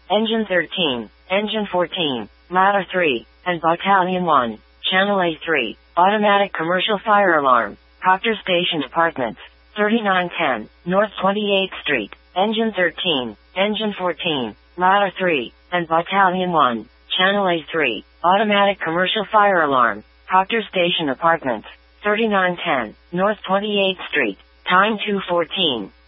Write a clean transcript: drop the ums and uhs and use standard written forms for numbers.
Engine 13, Engine 14, Ladder 3, and Battalion 1, Channel A3, Automatic Commercial Fire Alarm, Proctor Station Apartments, 3910, North 28th Street, Engine 13, Engine 14, Ladder 3, and Battalion 1, Channel A3, Automatic Commercial Fire Alarm, Proctor Station Apartments, 3910, North 28th Street, time 2:14.